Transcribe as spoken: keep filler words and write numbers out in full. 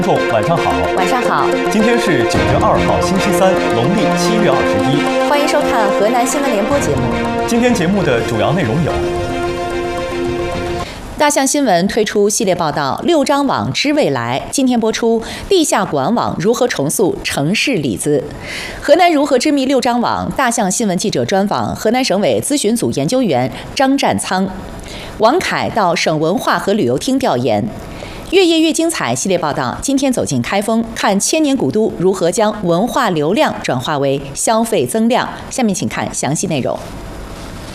众晚上好， 晚上好。 今天是九月二号，星期三，农历七月二十一。 欢迎收看河南新闻联播节目。 今天节目的主要内容有： 大象新闻推出系列报道《六张网知未来》，今天播出地下管网如何重塑城市里子。河南如何织密六张网？大象新闻记者专访河南省委咨询组研究员张占仓。王凯到省文化和旅游厅调研。越夜越精彩系列报道，今天走进开封，看千年古都如何将文化流量转化为消费增量。下面请看详细内容。